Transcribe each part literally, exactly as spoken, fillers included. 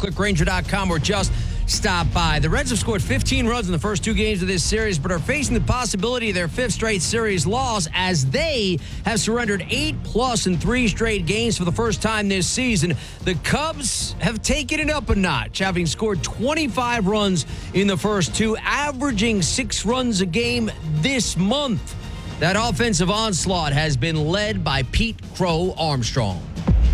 click Ranger dot com, or just stop by. The Reds have scored fifteen runs in the first two games of this series, but are facing the possibility of their fifth straight series loss as they have surrendered eight plus in three straight games for the first time this season. The Cubs have taken it up a notch, having scored twenty-five runs in the first two, averaging six runs a game this month. That offensive onslaught has been led by Pete Crow Armstrong.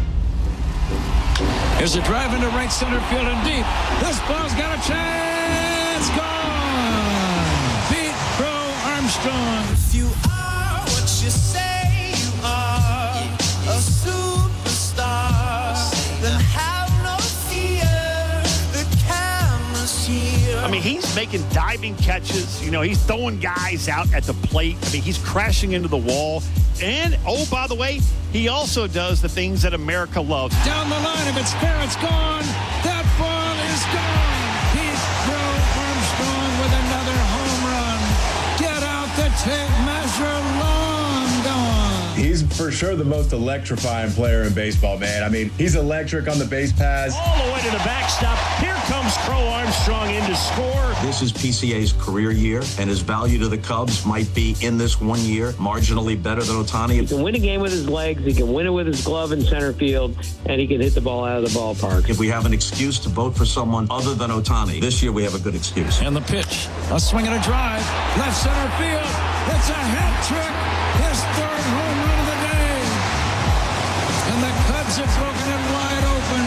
There's a drive into right center field and deep. This ball's got a chance. Gone. Pete Crow Armstrong. If you are what you say you are, a superstar, then have no fear. The camera's here. I mean, he's making diving catches. You know, he's throwing guys out at the plate. I mean, he's crashing into the wall. And, oh, by the way, he also does the things that America loves. Down the line, if it's fair, it's gone. That ball is gone. Pete Crow Armstrong with another home run. Get out the tape measure, long gone. He's for sure the most electrifying player in baseball, man. I mean, he's electric on the base pass. All the way to the backstop. Here comes Crow Armstrong in to score. This is P C A's career year, and his value to the Cubs might be in this one year marginally better than Ohtani. He can win a game with his legs, he can win it with his glove in center field, and he can hit the ball out of the ballpark. If we have an excuse to vote for someone other than Ohtani, this year we have a good excuse. And the pitch, a swing and a drive, left center field. It's a hat trick. His third home run of the day. And the Cubs have broken it wide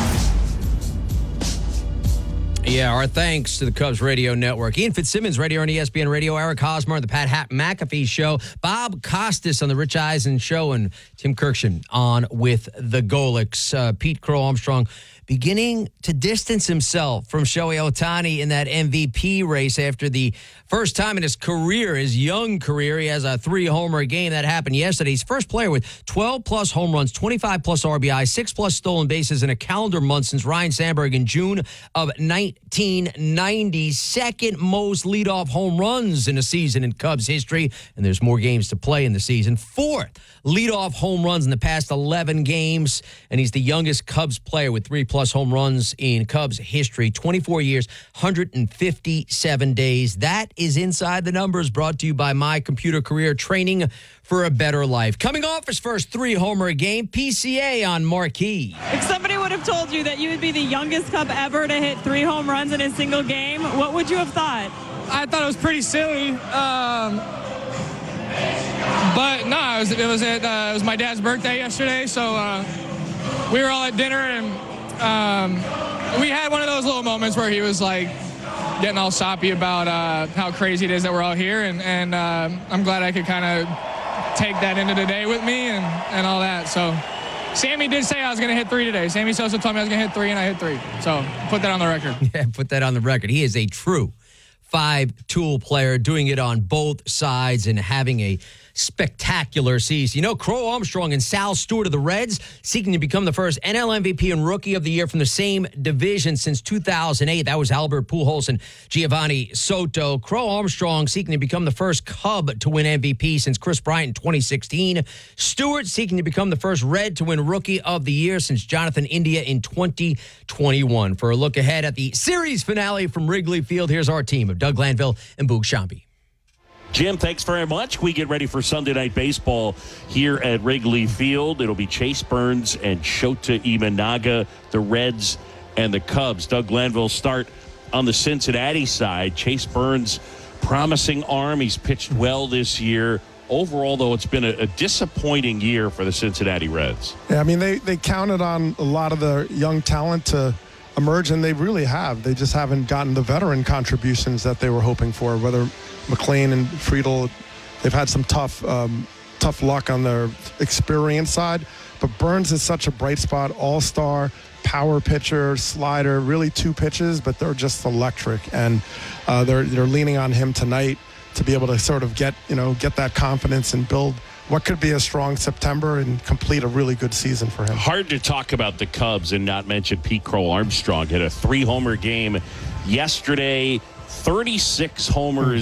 open. Yeah, our thanks to the Cubs Radio Network. Ian Fitzsimmons, radio on E S P N Radio. Eric Hosmer on the Pat Hat McAfee Show. Bob Costas on the Rich Eisen Show. And Tim Kirkshin on with the Golics. Uh, Pete Crow Armstrong beginning to distance himself from Shohei Ohtani in that M V P race after the first time in his career, his young career. He has a three-homer game that happened yesterday. He's first player with twelve-plus home runs, twenty-five-plus R B I, six-plus stolen bases in a calendar month since Ryan Sandberg in June of nineteen ninety. Second most leadoff home runs in a season in Cubs history, and there's more games to play in the season. Fourth leadoff home runs in the past eleven games, and he's the youngest Cubs player with three-plus home runs in Cubs history. twenty-four years, one hundred fifty-seven days. That is Inside the Numbers, brought to you by My Computer Career, training for a better life. Coming off his first three-homer game, P C A on Marquee. If somebody would have told you that you would be the youngest Cub ever to hit three home runs in a single game, what would you have thought? I thought it was pretty silly. Um, but no, it was, it was, at, uh, it was my dad's birthday yesterday, so uh, we were all at dinner, and um, we had one of those little moments where he was like getting all soppy about uh, how crazy it is that we're all here, and, and uh, I'm glad I could kind of take that into the day with me and, and all that. So Sammy did say I was going to hit three today. Sammy Sosa told me I was going to hit three, and I hit three. So put that on the record. Yeah, put that on the record. He is a true five-tool player, doing it on both sides and having a spectacular season. You know, Crow Armstrong and Sal Stewart of the Reds seeking to become the first N L M V P and Rookie of the Year from the same division since two thousand eight. That was Albert Pujols and Giovanni Soto. Crow Armstrong seeking to become the first Cub to win M V P since Chris Bryant in twenty sixteen. Stewart seeking to become the first Red to win Rookie of the Year since Jonathan India in twenty twenty-one. For a look ahead at the series finale from Wrigley Field, here's our team of Doug Glanville and Boog Shambi. Jim, thanks very much. We get ready for Sunday Night Baseball here at Wrigley Field. It'll be Chase Burns and Shota Imanaga, the Reds and the Cubs. Doug Glanville start on the Cincinnati side. Chase Burns, promising arm. He's pitched well this year. Overall, though, it's been a, a disappointing year for the Cincinnati Reds. Yeah, I mean, they, they counted on a lot of the young talent to emerge, and they really have. They just haven't gotten the veteran contributions that they were hoping for, whether McLean and Friedel, they've had some tough um, tough luck on their experience side. But Burns is such a bright spot, all-star, power pitcher, slider, really two pitches, but they're just electric. And uh, they're they're leaning on him tonight to be able to sort of get, you know, get that confidence and build what could be a strong September and complete a really good season for him. Hard to talk about the Cubs and not mention Pete Crow Armstrong. Hit a three-homer game yesterday, thirty-six homers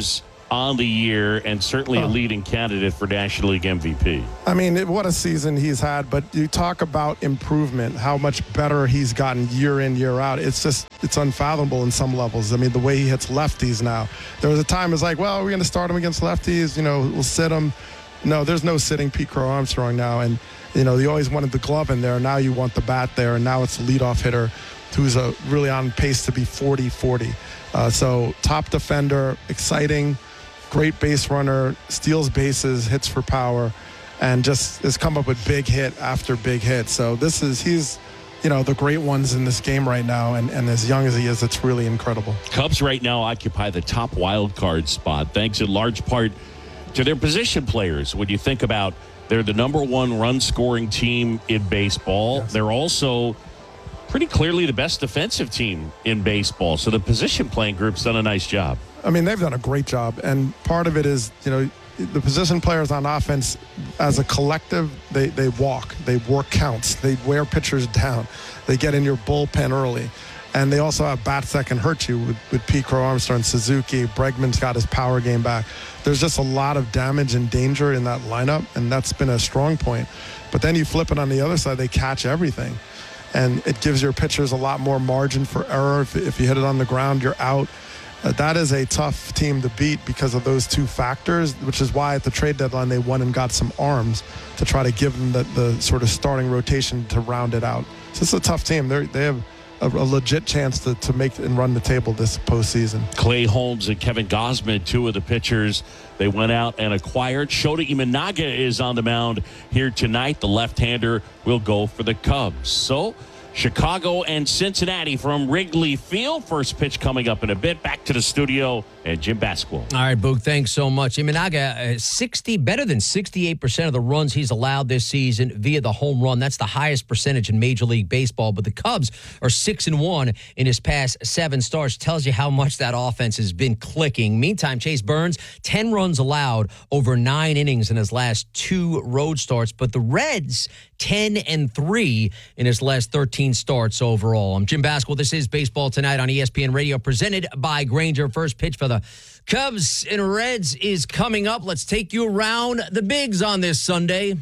on the year and certainly a leading candidate for National League M V P. I mean, it- what a season he's had, but you talk about improvement, how much better he's gotten year in, year out. It's just, it's unfathomable in some levels. I mean, the way he hits lefties now. There was a time it was like, well, we're going to start him against lefties, you know, we'll sit him. No, there's no sitting Pete Crow Armstrong now. And, you know, you always wanted the glove in there. Now you want the bat there, and now it's the leadoff hitter who's a, really on pace to be forty forty. Uh, so top defender, exciting, great base runner, steals bases, hits for power, and just has come up with big hit after big hit. So this is, he's, you know, the great ones in this game right now. And, and as young as he is, it's really incredible. Cubs right now occupy the top wild card spot, thanks in large part to their position players. When you think about, they're the number one run scoring team in baseball. Yes. They're also pretty clearly the best defensive team in baseball. So the position playing group's done a nice job. I mean, they've done a great job, and part of it is, you know, the position players on offense, as a collective, they, they walk, they work counts, they wear pitchers down, they get in your bullpen early, and they also have bats that can hurt you with, with Pete Crow Armstrong, Suzuki, Bregman's got his power game back. There's just a lot of damage and danger in that lineup, and that's been a strong point. But then you flip it on the other side, they catch everything, and it gives your pitchers a lot more margin for error. If, if you hit it on the ground, you're out. Uh, that is a tough team to beat because of those two factors, which is why at the trade deadline they won and got some arms to try to give them the, the sort of starting rotation to round it out. So it's a tough team. They're, they have a, a legit chance to, to make and run the table this postseason. Clay Holmes and Kevin Gausman, two of the pitchers they went out and acquired. Shota Imanaga is on the mound here tonight. The left-hander will go for the Cubs. So Chicago and Cincinnati from Wrigley Field. First pitch coming up in a bit. Back to the studio and Jim Basquill. All right, Boog, thanks so much. Imanaga, uh, sixty, better than sixty-eight percent of the runs he's allowed this season via the home run. That's the highest percentage in Major League Baseball. But the Cubs are six and one in his past seven starts. Tells you how much that offense has been clicking. Meantime, Chase Burns, ten runs allowed over nine innings in his last two road starts. But the Reds, ten and three in his last thirteen starts overall. I'm Jim Basquill. This is Baseball Tonight on E S P N Radio, presented by Grainger. First pitch for the Cubs and Reds is coming up. Let's take you around the bigs on this Sunday.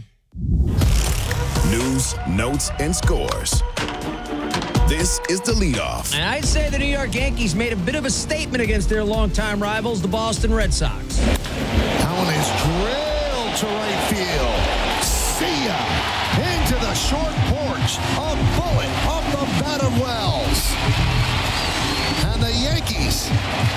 News, notes, and scores. This is the leadoff. And I'd say the New York Yankees made a bit of a statement against their longtime rivals, the Boston Red Sox. Allen is drilled to right field. See ya. Into the short porch. A bullet off the bat of Wells. And the Yankees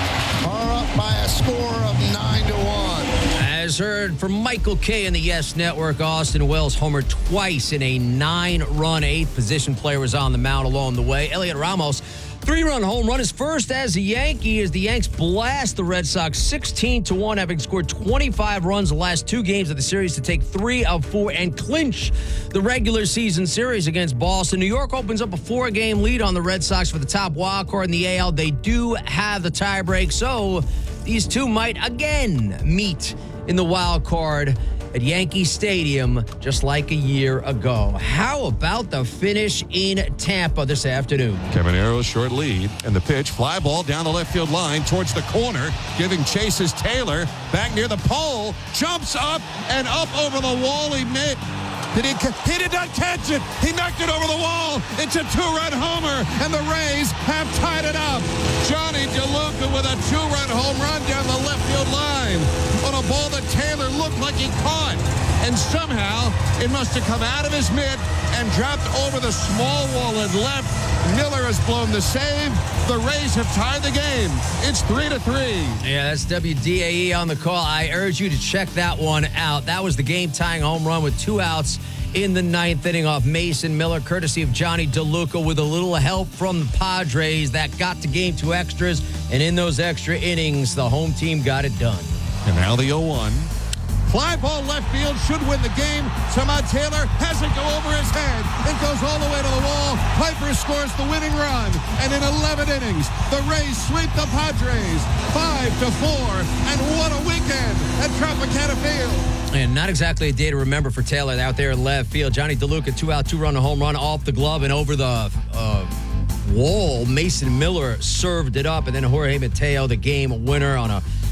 are up by a score of nine to one. As heard from Michael Kay in the Yes Network, Austin Wells homered twice in a nine-run eighth. Position player was on the mound along the way. Elliot Ramos, three-run home run, his first as a Yankee, as the Yanks blast the Red Sox sixteen to one, having scored twenty-five runs the last two games of the series to take three of four and clinch the regular season series against Boston. New York opens up a four-game lead on the Red Sox for the top wild card in the A L. They do have the tiebreak, so these two might again meet in the wild card at Yankee Stadium just like a year ago. How about the finish in Tampa this afternoon? Caminero, short lead, and the pitch, fly ball down the left field line towards the corner, giving chases Taylor back near the pole, jumps up and up over the wall. He made. Did he, he did not catch it. He knocked it over the wall. It's a two-run homer, and the Rays have tied it up. Johnny DeLuca with a two-run home run down the left field line on a ball that Taylor looked like he caught. And somehow it must have come out of his mitt and dropped over the small wall and left. Miller has blown the save. The Rays have tied the game. It's three to three. Yeah, that's W D A E on the call. I urge you to check that one out. That was the game-tying home run with two outs in the ninth inning off Mason Miller, courtesy of Johnny DeLuca, with a little help from the Padres. That got the game to extras, and in those extra innings, the home team got it done. And now the oh one. Fly ball left field should win the game. Somehow Taylor has it go over his head. It goes all the way to the wall. Piper scores the winning run. And in eleven innings, the Rays sweep the Padres five to four. And what a weekend at Tropicana Field. And not exactly a day to remember for Taylor out there in left field. Johnny DeLuca, two-out, two-run home run off the glove and over the uh, wall. Mason Miller served it up, and then Jorge Mateo, the game winner, on a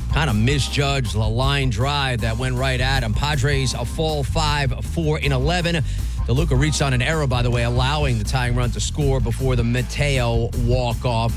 kind of misjudged the line drive that went right at him. Padres a fall five, four in eleven. DeLuca reached on an error, by the way, allowing the tying run to score before the Mateo walk-off.